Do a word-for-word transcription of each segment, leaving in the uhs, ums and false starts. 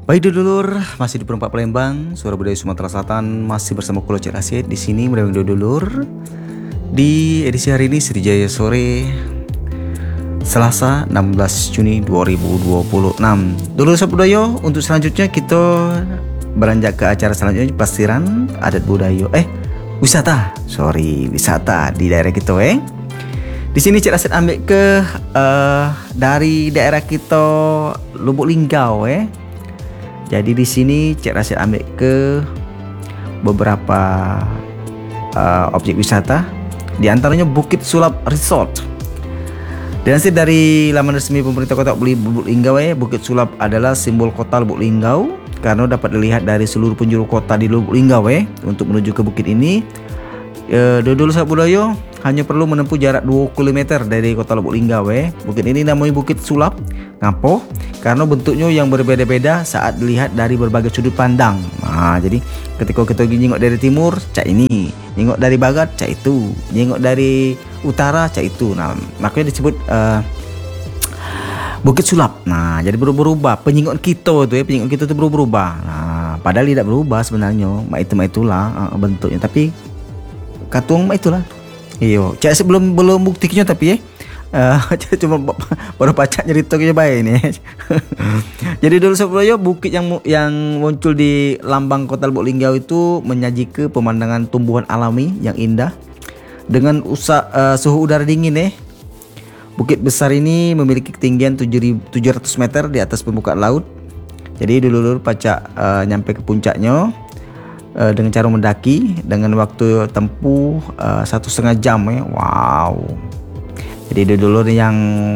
Baik dulur, masih di Perempat Palembang, Suara Budaya Sumatera Selatan, masih bersama Kulo Cik Rasid di sini menemani dulur. Di edisi hari ini Sriwijaya Sore, Selasa enam belas Juni dua ribu dua puluh enam. Dulur Sobat Budaya, untuk selanjutnya kita beranjak ke acara selanjutnya, pelesiran adat budaya eh wisata, sorry wisata di daerah kita eh. Di sini Cik Rasid ambil ke uh, dari daerah kita Lubuk Linggau eh. Jadi di sini Cik Rasid ambil ke beberapa uh, objek wisata, di antaranya Bukit Sulap Resort. Dilansir dari laman resmi pemerintah Kota Lubuk Linggau, eh, Bukit Sulap adalah simbol kota Lubuk Linggau karena dapat dilihat dari seluruh penjuru kota di Lubuk Linggau. Eh. Untuk menuju ke bukit ini, eh, dulu Sobat Budaya hanya perlu menempuh jarak dua kilometer dari kota Lubuk Linggau. Eh. Bukit ini namanya Bukit Sulap. Ngapo? Karena bentuknya yang berbeda-beda saat dilihat dari berbagai sudut pandang. Nah, jadi ketika kita nengok dari timur, cak ini, nengok dari barat, cak itu, nengok dari utara, cak itu. Nah, makanya disebut uh, Bukit Sulap. Nah, jadi berubah-ubah. Penyingokan kita itu ya, penyingokan kita itu berubah-ubah. Nah, padahal tidak berubah sebenarnya. Mak itu mak itulah uh, bentuknya. Tapi katung mak itulah. Iyo, cak sebelum belum buktinya tapi ya. Uh, cuma baru baca cerita aja baik ini. Jadi dulu sebelumnya bukit yang yang muncul di lambang kota Lubuk Linggau itu menyajikan pemandangan tumbuhan alami yang indah dengan usa, uh, suhu udara dingin eh. Bukit besar ini memiliki ketinggian tujuh ratus meter di atas permukaan laut. Jadi dulu-dulu pacak uh, nyampe ke puncaknya uh, dengan cara mendaki dengan waktu tempuh uh, satu setengah jam eh. Wow. Jadi dulu yang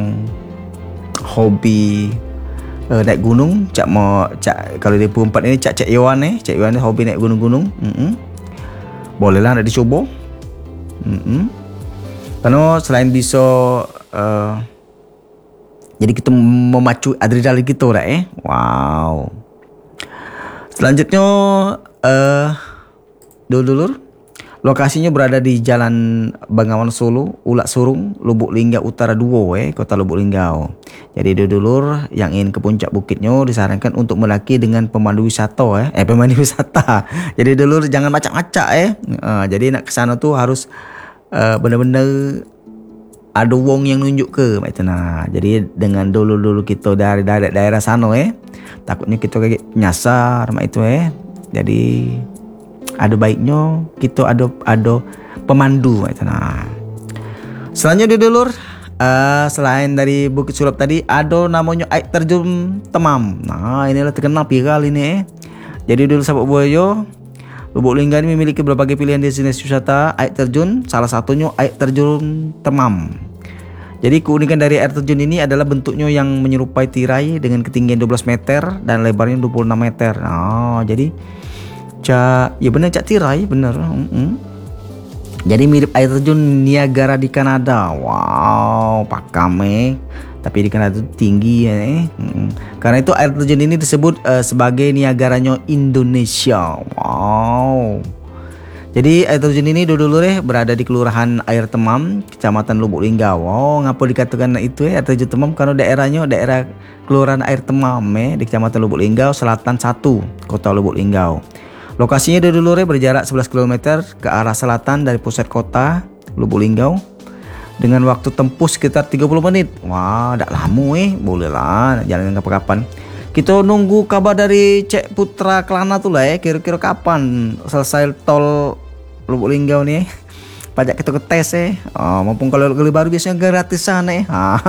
hobi uh, naik gunung, cak mau cak kalau di Perempat ini cak cak Iwan eh, cak Iwan ni hobi naik gunung-gunung. Mm-mm. Bolehlah nak dicoba. Mm-mm. Karena selain bisa uh, jadi kita memacu adrenalin kita lah eh. Wow. Selanjutnya uh, dulur-dulur, lokasinya berada di Jalan Bengawan Solo, Ulak Surung, Lubuk Linggau Utara dua, eh, Kota Lubuk Linggau. Jadi dulur yang ingin ke puncak bukitnya disarankan untuk mendaki dengan pemandu wisata, eh, eh pemandu wisata. Jadi dulur jangan macak-macak, eh. Uh, jadi nak ke sana tuh harus uh, benar-benar ada wong yang nunjuk ke, macam nah. Jadi dengan dulur-dulur kita dari daerah daerah sana, eh, takutnya kita kayak nyasar, mak itu, eh. Jadi ada baiknya kita ada ada pemandu macam nah. Selanjutnya dulur, uh, selain dari Bukit Sulap tadi ada namanya air terjun Temam. Nah, inilah terkenal viral ini eh. Jadi dulu Sahabat Buaya, Lubuk Linggau ini memiliki berbagai pilihan destinasi wisata air terjun, salah satunya air terjun Temam. Jadi keunikan dari air terjun ini adalah bentuknya yang menyerupai tirai dengan ketinggian dua belas meter dan lebarnya dua puluh enam meter. Nah, jadi Cak, ya benar cak tirai benar. Mm-hmm. Jadi mirip air terjun Niagara di Kanada. Wow, pakame. Tapi di Kanada itu tinggi ya. Eh. Mm-hmm. Karena itu air terjun ini disebut uh, sebagai Niagaranya Indonesia. Wow. Jadi air terjun ini dulu-dulu eh berada di Kelurahan Air Temam, Kecamatan Lubuk Linggau. Wow, ngapa dikatakan itu eh air terjun Temam? Karena daerahnya daerah Kelurahan Air Temam eh di Kecamatan Lubuk Linggau, Selatan satu, Kota Lubuk Linggau. Lokasinya dari dulu berjarak sebelas kilometer ke arah selatan dari pusat kota Lubuk Linggau dengan waktu tempuh sekitar tiga puluh menit. Wah, tak lama eh, boleh lah jalan kapan-kapan. Kita nunggu kabar dari Cek Putra Kelana tuh lah eh, kira-kira kapan selesai tol Lubuk Linggau nih. Pajak kita ke tes eh. Oh, maupun kalau kali baru biasanya gratisan eh.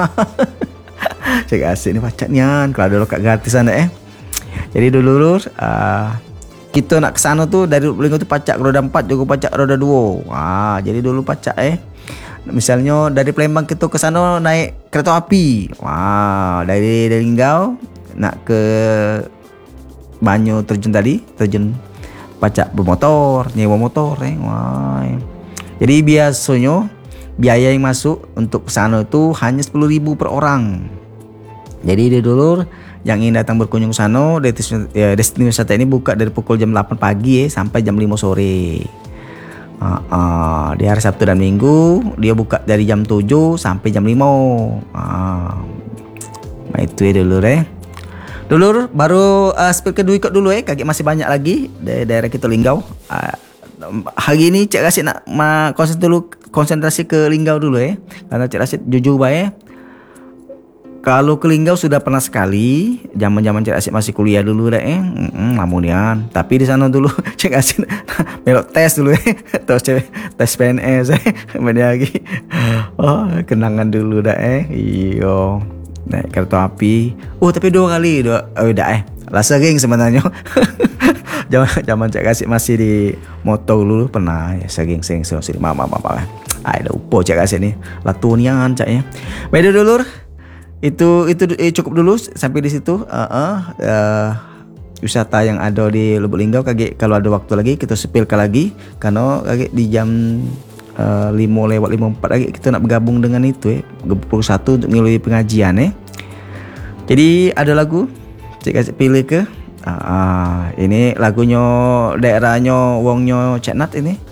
Cek asik nih pajaknya kalau ada lokak gratisan eh. Jadi dulu uh, kita nak ke sana tuh dari Lubuk Linggau tuh pacak roda empat juga pacak roda dua. Wah, jadi dulu pacak eh. Misalnya dari Palembang kita ke sana naik kereta api. Wah, dari dari Linggau nak ke Banyu terjun tadi, terjun pacak bermotor, nyewa motor eh. Wah. Jadi biasanya biaya yang masuk untuk ke sana itu hanya sepuluh ribu per orang. Jadi dia dulu yang ingin datang berkunjung ke sana, destinasi wisata ini buka dari pukul jam delapan pagi eh, sampai jam lima sore. Uh, uh, di hari Sabtu dan Minggu dia buka dari jam tujuh sampai jam lima. Uh, nah itu ya dulu eh. Dulur, baru uh, spill kedua ikut dulu eh, kaki masih banyak lagi dari daerah kita Linggau. Uh, hari ini Cik Rasid nak ma konsentrasi dulu, konsentrasi ke Linggau dulu eh. Karena Cik Rasid jujur baik. Kalau ke Linggau sudah pernah sekali, zaman-zaman Cik Rasid masih kuliah dulu dah eh. Mm-mm, lamunian. Tapi di sana dulu Cik Rasid melok tes dulu eh. Terus tes P N S eh. Kemudian lagi. Oh, kenangan dulu dah eh. Iyo. Naik kereta api. Oh, tapi dua kali dua. Oh, dah eh. Lah sering sebenarnya. Zaman zaman Cik Rasid masih di motor dulu pernah ya, sering-sering sering mama mama. Ah, dah lupa Cik Rasid ni. Latunian Cak ya. Baik dulur. Itu itu eh, cukup dulu sampai di situ. Uh, uh, uh, wisata yang ada di Lubuk Linggau. Kage kalau ada waktu lagi kita sepilkan lagi. Karena kage di jam uh, lima lewat lima puluh empat lagi kita nak bergabung dengan itu eh. Pukul satu untuk melalui pengajian eh. Jadi ada lagu Cik kasih pilih ke. Uh, uh, ini lagunya daerahnya wongnya Cik Nat ini.